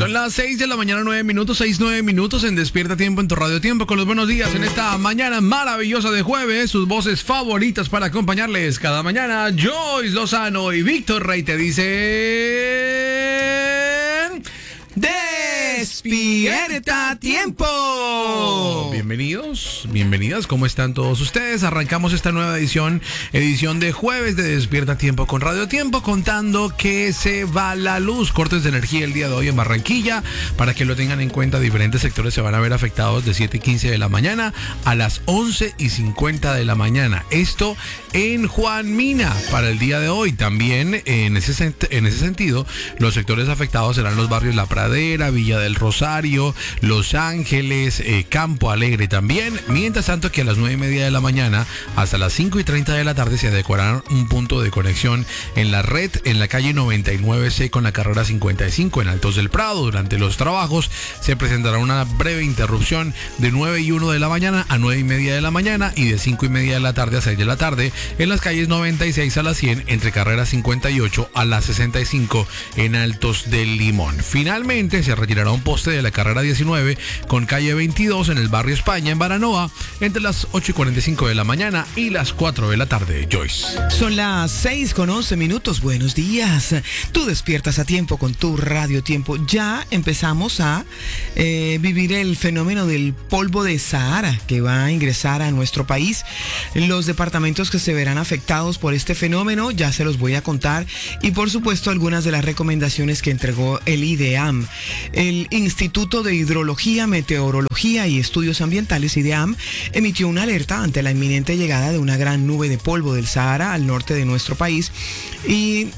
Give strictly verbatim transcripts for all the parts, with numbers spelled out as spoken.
Son las seis de la mañana, nueve minutos, seis, nueve minutos en Despierta Tiempo en tu Radio Tiempo con los buenos días en esta mañana maravillosa de jueves. Sus voces favoritas para acompañarles cada mañana. Joyce Lozano y Víctor Rey te dicen... ¡Despierta Tiempo! Bienvenidos, bienvenidas, ¿cómo están todos ustedes? Arrancamos esta nueva edición, edición de jueves de Despierta Tiempo con Radio Tiempo, contando que se va la luz, cortes de energía el día de hoy en Barranquilla. Para que lo tengan en cuenta, diferentes sectores se van a ver afectados de siete y quince de la mañana a las once y cincuenta de la mañana. Esto en Juan Mina para el día de hoy. También en ese, en ese sentido, los sectores afectados serán los barrios La Pradera, Villa del Rosario, Los Ángeles, eh, Campo Alegre también. Mientras tanto que a las nueve y media de la mañana hasta las cinco y treinta de la tarde se adecuará un punto de conexión en la red en la calle noventa y nueve C con la carrera cincuenta y cinco en Altos del Prado. Durante los trabajos se presentará una breve interrupción de nueve y uno de la mañana a nueve y media de la mañana y de cinco y media de la tarde a seis de la tarde en las calles noventa y seis a la cien entre carrera cincuenta y ocho a la sesenta y cinco en Altos del Limón. Finalmente se retirará un poste de la carrera diecinueve con calle veintidós en el barrio España en Baranoa entre las ocho y cuarenta y cinco de la mañana y las cuatro de la tarde. Joyce. Son las seis con once minutos. Buenos días. Tú despiertas a tiempo con tu Radio Tiempo. Ya empezamos a eh, vivir el fenómeno del polvo de Sahara que va a ingresar a nuestro país. Los departamentos que se verán afectados por este fenómeno ya se los voy a contar, y por supuesto algunas de las recomendaciones que entregó el IDEAM. El Instituto de Hidrología, Meteorología y Estudios Ambientales, IDEAM, emitió una alerta ante la inminente llegada de una gran nube de polvo del Sahara al norte de nuestro país y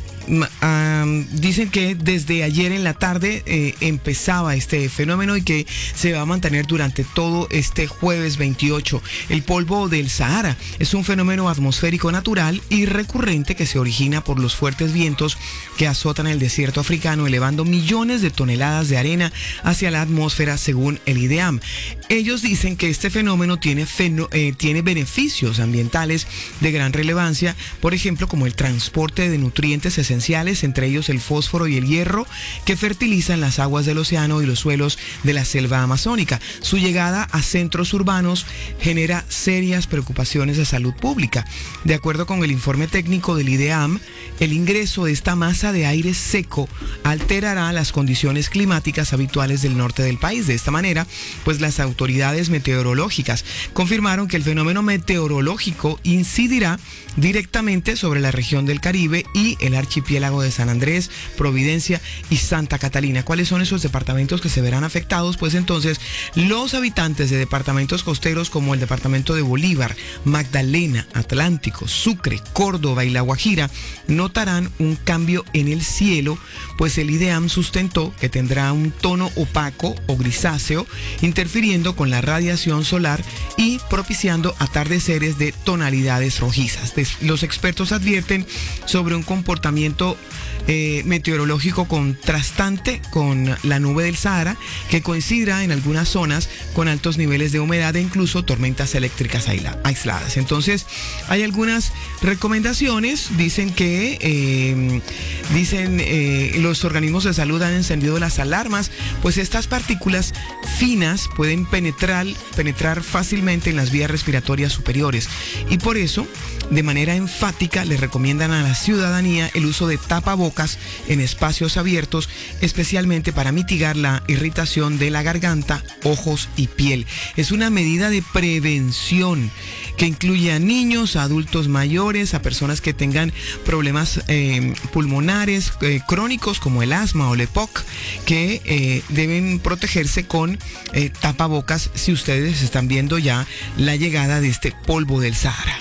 Um, dicen que desde ayer en la tarde eh, empezaba este fenómeno y que se va a mantener durante todo este jueves veintiocho. El polvo del Sahara es un fenómeno atmosférico natural y recurrente que se origina por los fuertes vientos que azotan el desierto africano, elevando millones de toneladas de arena hacia la atmósfera, según el IDEAM. Ellos dicen que este fenómeno tiene, feno, eh, tiene beneficios ambientales de gran relevancia, por ejemplo, como el transporte de nutrientes esenciales, entre ellos el fósforo y el hierro, que fertilizan las aguas del océano y los suelos de la selva amazónica. Su llegada a centros urbanos genera serias preocupaciones de salud pública. De acuerdo con el informe técnico del IDEAM, el ingreso de esta masa de aire seco alterará las condiciones climáticas habituales del norte del país. De esta manera, pues las autoridades meteorológicas confirmaron que el fenómeno meteorológico incidirá directamente sobre la región del Caribe y el archipiélago de San Andrés, Providencia y Santa Catalina. ¿Cuáles son esos departamentos que se verán afectados? Pues entonces, los habitantes de departamentos costeros como el departamento de Bolívar, Magdalena, Atlántico, Sucre, Córdoba y La Guajira notarán un cambio en el cielo, pues el IDEAM sustentó que tendrá un tono opaco o grisáceo, interfiriendo con la radiación solar y propiciando atardeceres de tonalidades rojizas. Los expertos advierten sobre un comportamiento eh, meteorológico contrastante con la nube del Sahara, que coincidirá en algunas zonas con altos niveles de humedad e incluso tormentas eléctricas aisladas. Entonces, hay algunas recomendaciones. Dicen que eh, dicen eh, los organismos de salud han encendido las alarmas, pues estas partículas finas pueden penetrar, penetrar fácilmente en las vías respiratorias superiores, y por eso, de manera enfática, le recomiendan a la ciudadanía el uso de tapabocas en espacios abiertos, especialmente para mitigar la irritación de la garganta, ojos y piel. Es una medida de prevención que incluye a niños, a adultos mayores, a personas que tengan problemas eh, pulmonares eh, crónicos como el asma o el E P O C, que eh, deben protegerse con eh, tapabocas si ustedes están viendo ya la llegada de este polvo del Sahara.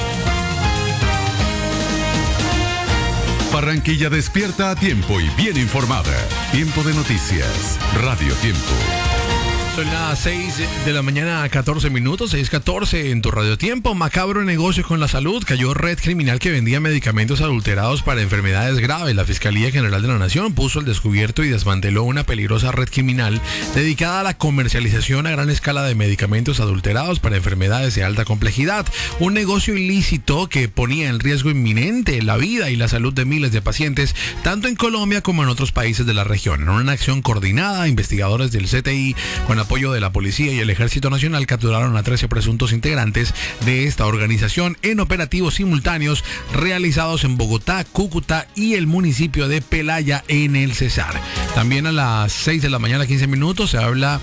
Barranquilla despierta a tiempo y bien informada. Tiempo de noticias. Radio Tiempo. Son las seis de la mañana, catorce minutos, seis catorce en tu Radio Tiempo. Macabro negocio con la salud. Cayó red criminal que vendía medicamentos adulterados para enfermedades graves. La Fiscalía General de la Nación puso al descubierto y desmanteló una peligrosa red criminal dedicada a la comercialización a gran escala de medicamentos adulterados para enfermedades de alta complejidad. Un negocio ilícito que ponía en riesgo inminente la vida y la salud de miles de pacientes, tanto en Colombia como en otros países de la región. En una acción coordinada, investigadores del C T I, con apoyo de la Policía y el Ejército Nacional, capturaron a trece presuntos integrantes de esta organización en operativos simultáneos realizados en Bogotá, Cúcuta y el municipio de Pelaya en el Cesar. También a las seis de la mañana, quince minutos, se habla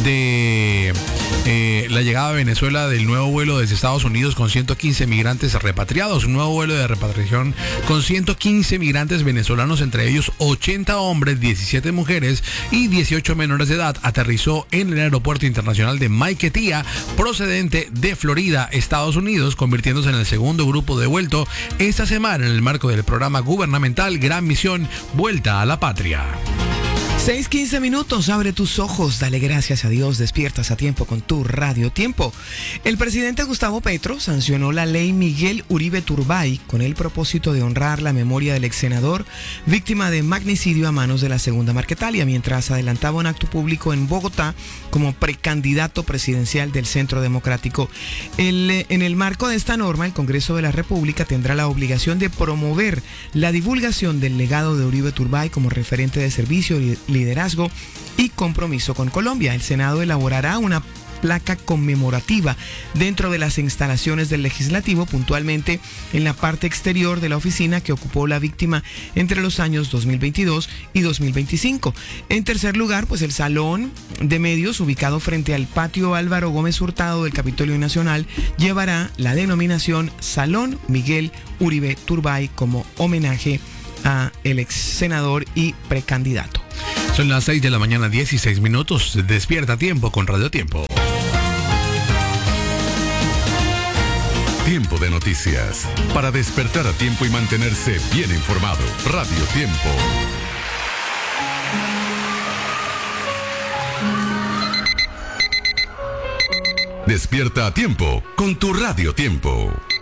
de eh, la llegada a Venezuela del nuevo vuelo desde Estados Unidos con ciento quince migrantes repatriados. Un nuevo vuelo de repatriación con ciento quince migrantes venezolanos, entre ellos ochenta hombres, diecisiete mujeres y dieciocho menores de edad, aterrizó en el Aeropuerto Internacional de Maiquetía, procedente de Florida, Estados Unidos, convirtiéndose en el segundo grupo devuelto esta semana en el marco del programa gubernamental Gran Misión Vuelta a la Patria. seis quince minutos, abre tus ojos, dale gracias a Dios, despiertas a tiempo con tu Radio Tiempo. El presidente Gustavo Petro sancionó la ley Miguel Uribe Turbay con el propósito de honrar la memoria del ex senador víctima de magnicidio a manos de la Segunda Marquetalia, mientras adelantaba un acto público en Bogotá como precandidato presidencial del Centro Democrático. El, en el marco de esta norma, el Congreso de la República tendrá la obligación de promover la divulgación del legado de Uribe Turbay como referente de servicio y liderazgo y compromiso con Colombia. El Senado elaborará una placa conmemorativa dentro de las instalaciones del Legislativo, puntualmente en la parte exterior de la oficina que ocupó la víctima entre los años dos mil veintidós y dos mil veinticinco. En tercer lugar, pues el Salón de Medios, ubicado frente al patio Álvaro Gómez Hurtado del Capitolio Nacional, llevará la denominación Salón Miguel Uribe Turbay como homenaje a el ex senador y precandidato. Son las seis de la mañana, dieciséis minutos. Despierta a tiempo con Radio Tiempo. Tiempo de noticias. Para despertar a tiempo y mantenerse bien informado. Radio Tiempo. Despierta a tiempo con tu Radio Tiempo.